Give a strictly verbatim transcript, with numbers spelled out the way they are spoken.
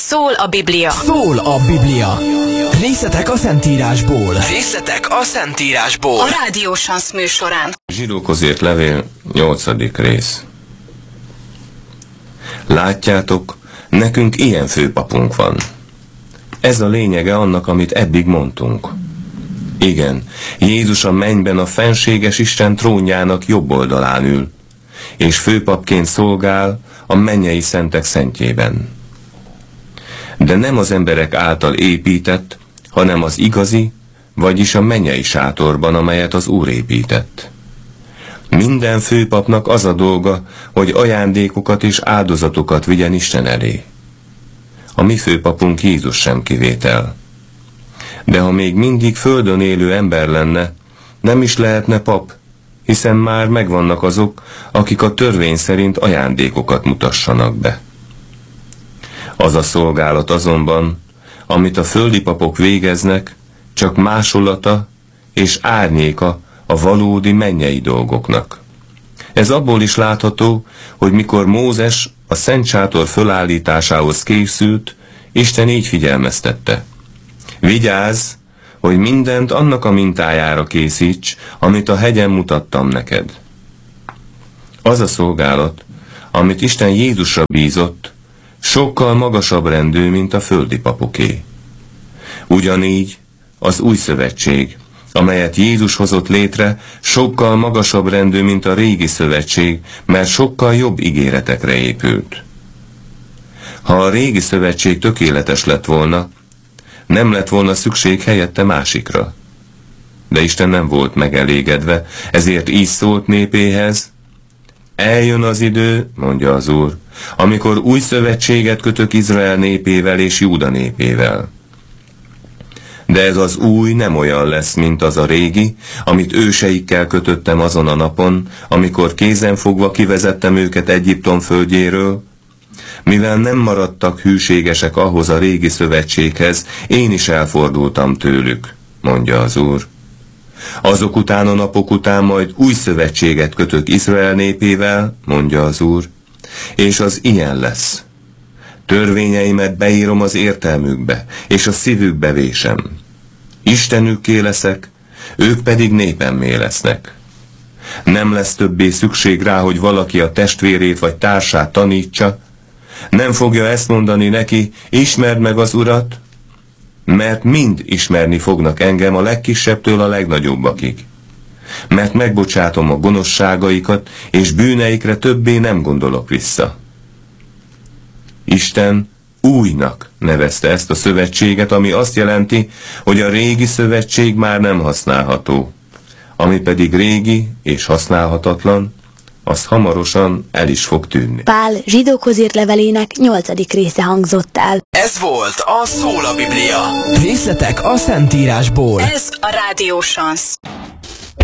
Szól a Biblia. Szól a Biblia. Részletek a Szentírásból. Részletek a Szentírásból. A Rádió Sansz műsorán. Zsidókhoz írt levél, nyolcadik rész. Látjátok, nekünk ilyen főpapunk van. Ez a lényege annak, amit eddig mondtunk. Igen, Jézus a mennyben a fenséges Isten trónjának jobb oldalán ül, és főpapként szolgál a mennyei szentek szentjében. De nem az emberek által épített, hanem az igazi, vagyis a mennyei sátorban, amelyet az Úr épített. Minden főpapnak az a dolga, hogy ajándékokat és áldozatokat vigyen Isten elé. A mi főpapunk Jézus sem kivétel. De ha még mindig földön élő ember lenne, nem is lehetne pap, hiszen már megvannak azok, akik a törvény szerint ajándékokat mutassanak be. Az a szolgálat azonban, amit a földi papok végeznek, csak másolata és árnyéka a valódi mennyei dolgoknak. Ez abból is látható, hogy mikor Mózes a Szent Sátor fölállításához készült, Isten így figyelmeztette: vigyázz, hogy mindent annak a mintájára készíts, amit a hegyen mutattam neked. Az a szolgálat, amit Isten Jézusra bízott, sokkal magasabb rendű, mint a földi papoké. Ugyanígy az új szövetség, amelyet Jézus hozott létre, sokkal magasabb rendű, mint a régi szövetség, mert sokkal jobb ígéretekre épült. Ha a régi szövetség tökéletes lett volna, nem lett volna szükség helyette másikra. De Isten nem volt megelégedve, ezért így szólt népéhez: eljön az idő, mondja az Úr, amikor új szövetséget kötök Izrael népével és Júda népével. De ez az új nem olyan lesz, mint az a régi, amit őseikkel kötöttem azon a napon, amikor kézenfogva kivezettem őket Egyiptom földjéről. Mivel nem maradtak hűségesek ahhoz a régi szövetséghez, én is elfordultam tőlük, mondja az Úr. Azok után a napok után majd új szövetséget kötök Izrael népével, mondja az Úr, és az ilyen lesz. Törvényeimet beírom az értelmükbe, és a szívükbe vésem. Istenükké leszek, ők pedig népemmé lesznek. Nem lesz többé szükség rá, hogy valaki a testvérét vagy társát tanítsa. Nem fogja ezt mondani neki: ismerd meg az Urat, mert mind ismerni fognak engem a legkisebbtől a legnagyobbakig. Mert megbocsátom a gonoszságaikat, és bűneikre többé nem gondolok vissza. Isten újnak nevezte ezt a szövetséget, ami azt jelenti, hogy a régi szövetség már nem használható. Ami pedig régi és használhatatlan, az hamarosan el is fog tűnni. Pál zsidókhoz írt levelének nyolcadik része hangzott el. Ez volt a Szól a Biblia. Részletek a Szentírásból. Ez a Rádió Sansz.